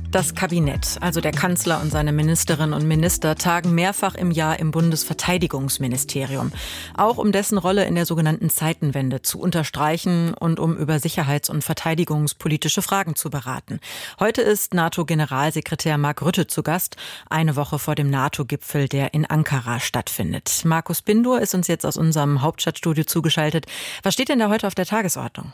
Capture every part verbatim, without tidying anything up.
Das Kabinett, also der Kanzler und seine Ministerinnen und Minister, tagen mehrfach im Jahr im Bundesverteidigungsministerium. Auch um dessen Rolle in der sogenannten Zeitenwende zu unterstreichen und um über sicherheits- und verteidigungspolitische Fragen zu beraten. Heute ist NATO-Generalsekretär Mark Rutte zu Gast, eine Woche vor dem NATO-Gipfel, der in Ankara stattfindet. Markus Pindur ist uns jetzt aus unserem Hauptstadtstudio zugeschaltet. Was steht denn da heute auf der Tagesordnung?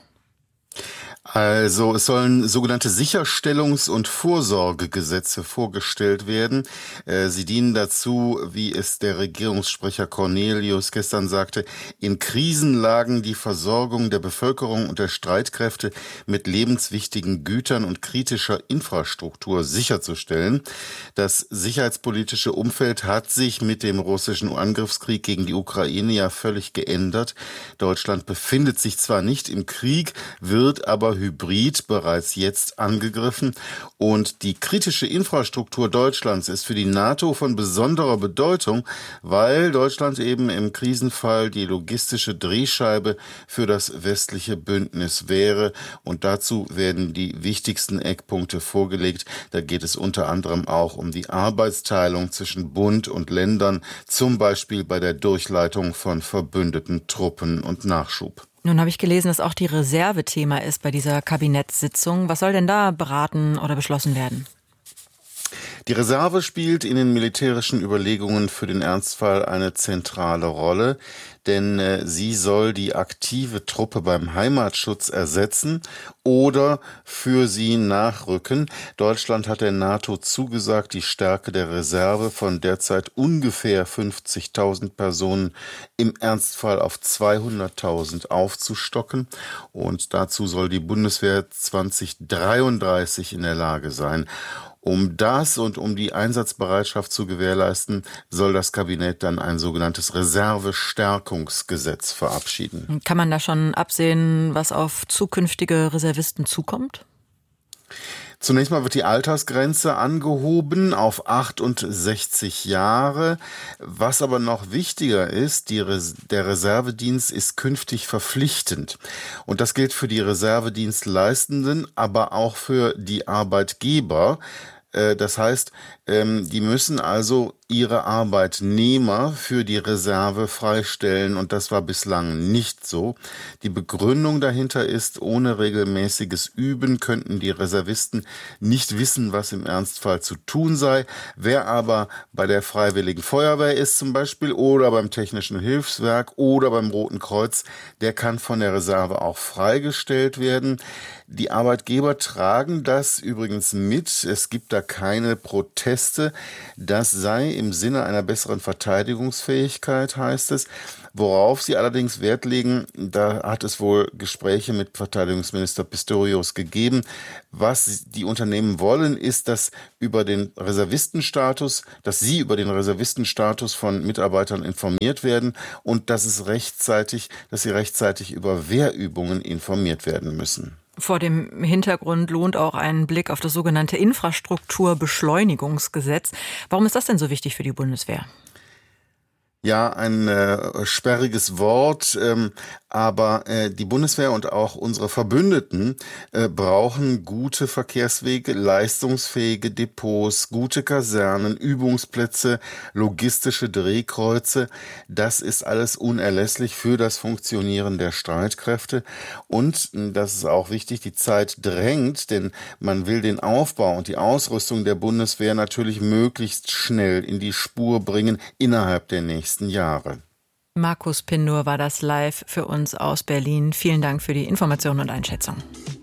Also es sollen sogenannte Sicherstellungs- und Vorsorgegesetze vorgestellt werden. Sie dienen dazu, wie es der Regierungssprecher Cornelius gestern sagte, in Krisenlagen die Versorgung der Bevölkerung und der Streitkräfte mit lebenswichtigen Gütern und kritischer Infrastruktur sicherzustellen. Das sicherheitspolitische Umfeld hat sich mit dem russischen Angriffskrieg gegen die Ukraine ja völlig geändert. Deutschland befindet sich zwar nicht im Krieg, wird aber hybrid bereits jetzt angegriffen. Und die kritische Infrastruktur Deutschlands ist für die NATO von besonderer Bedeutung, weil Deutschland eben im Krisenfall die logistische Drehscheibe für das westliche Bündnis wäre. Und dazu werden die wichtigsten Eckpunkte vorgelegt. Da geht es unter anderem auch um die Arbeitsteilung zwischen Bund und Ländern, zum Beispiel bei der Durchleitung von verbündeten Truppen und Nachschub. Nun habe ich gelesen, dass auch die Reserve Thema ist bei dieser Kabinettssitzung. Was soll denn da beraten oder beschlossen werden? Die Reserve spielt in den militärischen Überlegungen für den Ernstfall eine zentrale Rolle, denn äh, sie soll die aktive Truppe beim Heimatschutz ersetzen oder für sie nachrücken. Deutschland hat der NATO zugesagt, die Stärke der Reserve von derzeit ungefähr fünfzigtausend Personen im Ernstfall auf zweihunderttausend aufzustocken. Und dazu soll die Bundeswehr zweitausenddreiunddreißig in der Lage sein. Um das und um die Einsatzbereitschaft zu gewährleisten, soll das Kabinett dann ein sogenanntes Reservestärkungsgesetz verabschieden. Kann man da schon absehen, was auf zukünftige Reservisten zukommt? Zunächst mal wird die Altersgrenze angehoben auf achtundsechzig Jahre. Was aber noch wichtiger ist, die Res- der Reservedienst ist künftig verpflichtend. Und das gilt für die Reservedienstleistenden, aber auch für die Arbeitgeber. Das heißt, die müssen also ihre Arbeitnehmer für die Reserve freistellen und das war bislang nicht so. Die Begründung dahinter ist, ohne regelmäßiges Üben könnten die Reservisten nicht wissen, was im Ernstfall zu tun sei. Wer aber bei der Freiwilligen Feuerwehr ist zum Beispiel oder beim Technischen Hilfswerk oder beim Roten Kreuz, der kann von der Reserve auch freigestellt werden. Die Arbeitgeber tragen das übrigens mit. Es gibt da keine Proteste. Das sei im Sinne einer besseren Verteidigungsfähigkeit, heißt es. Worauf sie allerdings Wert legen, da hat es wohl Gespräche mit Verteidigungsminister Pistorius gegeben. Was die Unternehmen wollen, ist, dass über den Reservistenstatus, dass sie über den Reservistenstatus von Mitarbeitern informiert werden und dass es rechtzeitig, dass sie rechtzeitig über Wehrübungen informiert werden müssen. Vor dem Hintergrund lohnt auch ein Blick auf das sogenannte Infrastrukturbeschleunigungsgesetz. Warum ist das denn so wichtig für die Bundeswehr? Ja, ein äh, sperriges Wort, ähm, aber äh, die Bundeswehr und auch unsere Verbündeten äh, brauchen gute Verkehrswege, leistungsfähige Depots, gute Kasernen, Übungsplätze, logistische Drehkreuze. Das ist alles unerlässlich für das Funktionieren der Streitkräfte. Und, das ist auch wichtig, die Zeit drängt, denn man will den Aufbau und die Ausrüstung der Bundeswehr natürlich möglichst schnell in die Spur bringen innerhalb der nächsten Jahre. Markus Pindur war das live für uns aus Berlin. Vielen Dank für die Informationen und Einschätzung.